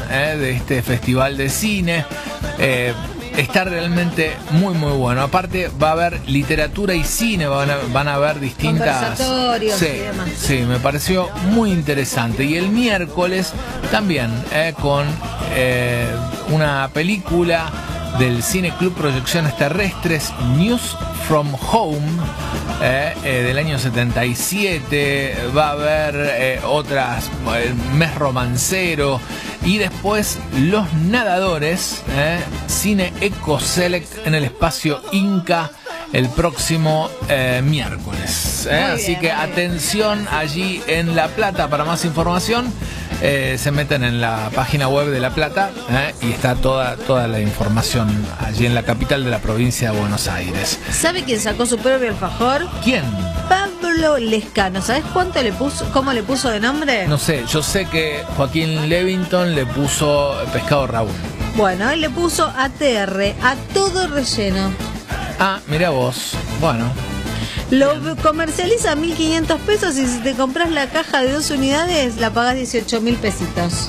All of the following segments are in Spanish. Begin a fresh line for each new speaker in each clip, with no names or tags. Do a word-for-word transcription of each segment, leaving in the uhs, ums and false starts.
eh, de este festival de cine. Eh, Está realmente muy muy bueno. Aparte va a haber literatura y cine, van a, van a haber distintas...
Conversatorios
sí,
y demás.
Sí, me pareció muy interesante. Y el miércoles también eh, con eh, una película del Cine Club Proyecciones Terrestres, News from Home, eh, eh, del año setenta y siete. Va a haber eh, otras, el Mes Romancero. Y después Los Nadadores, eh, Cine Eco Select en el espacio Inca el próximo eh, miércoles. Eh. Así
bien,
que atención allí en La Plata. Para más información eh, se meten en la página web de La Plata eh, y está toda, toda la información allí en la capital de la provincia de Buenos Aires.
¿Sabe quién sacó su propio alfajor?
¿Quién?
Pablo Lescano. ¿Sabes cuánto le puso, cómo le puso de nombre?
No sé, yo sé que Joaquín Levington le puso Pescado Raúl.
Bueno, él le puso A T R, a todo relleno.
Ah, mira vos. Bueno.
Lo comercializa a mil quinientos pesos y si te compras la caja de dos unidades la pagás dieciocho mil pesitos.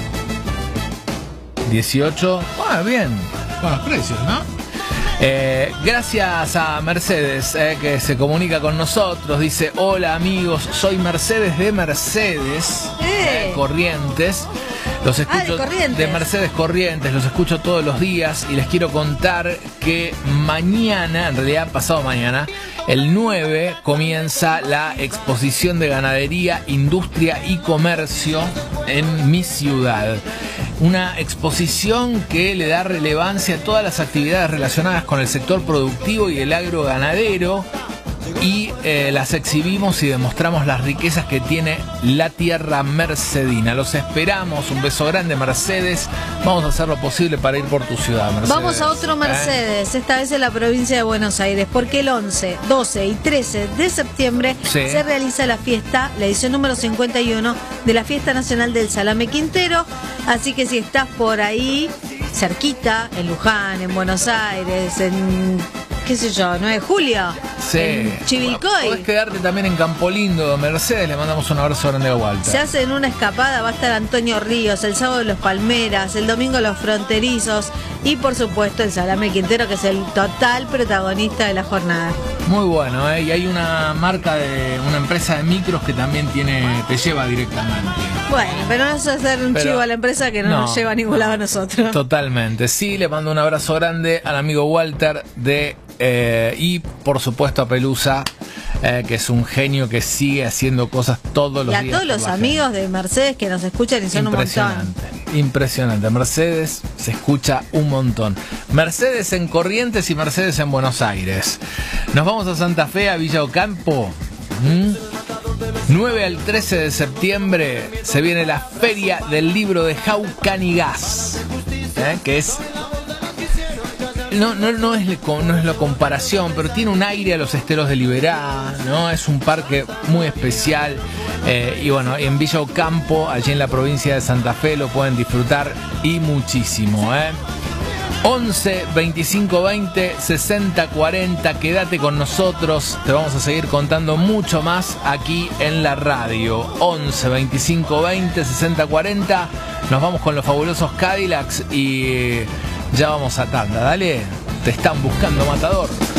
dieciocho. Bueno, bien. Buenos precios, ¿no? Eh, gracias a Mercedes eh, que se comunica con nosotros. Dice: hola amigos, soy Mercedes de Mercedes
Eh.
eh, Corrientes. Los escucho
Ah, de Corrientes.
de Mercedes Corrientes, los escucho todos los días y les quiero contar que mañana, en realidad pasado mañana, el nueve, comienza la exposición de ganadería, industria y comercio en mi ciudad. Una exposición que le da relevancia a todas las actividades relacionadas con el sector productivo y el agroganadero. Y eh, las exhibimos y demostramos las riquezas que tiene la tierra mercedina. Los esperamos, un beso grande Mercedes. Vamos a hacer lo posible para ir por tu ciudad, Mercedes.
Vamos a otro Mercedes, ¿eh? Esta vez en la provincia de Buenos Aires, porque el once, doce y trece de septiembre
sí.
se realiza la fiesta, la edición número cincuenta y uno de la Fiesta Nacional del Salame Quintero. Así que si estás por ahí, cerquita, en Luján, en Buenos Aires, en... qué sé yo, nueve de julio,
sí.
en Chivilcoy.
Podés quedarte también en Campo Lindo, Mercedes. Le mandamos un abrazo grande a Walter.
Se hace en una escapada, va a estar Antonio Ríos, el sábado Los Palmeras, el domingo Los Fronterizos y por supuesto el Salame Quintero, que es el total protagonista de la jornada.
Muy bueno, ¿eh? Y hay una marca de una empresa de micros que también tiene, te lleva directamente.
Bueno, pero no es hacer un
Pero,
chivo a la empresa que no,
no.
nos lleva a ningún lado a nosotros.
Totalmente, sí, le mando un abrazo grande al amigo Walter de eh, y por supuesto a Pelusa, eh, que es un genio que sigue haciendo cosas todos los
y a
días.
todos
por
los
la
amigos
gente.
de Mercedes que nos escuchan y son un montón.
Impresionante, impresionante. Mercedes se escucha un montón. Mercedes en Corrientes y Mercedes en Buenos Aires. Nos vamos a Santa Fe, a Villa Ocampo. ¿Mm? nueve al trece de septiembre se viene la Feria del Libro de Jaucanigás, ¿eh? Que es... No, no, no, es, no es la comparación, pero tiene un aire a los esteros de Liberá, ¿no? Es un parque muy especial. Eh, y bueno, en Villa Ocampo, allí en la provincia de Santa Fe, lo pueden disfrutar y muchísimo, ¿eh? once, veinticinco, veinte, sesenta, cuarenta. Quédate con nosotros, te vamos a seguir contando mucho más aquí en la radio. once, veinticinco, veinte, sesenta, cuarenta. Nos vamos con los fabulosos Cadillacs y ya vamos a tanda. Dale, te están buscando, Matador.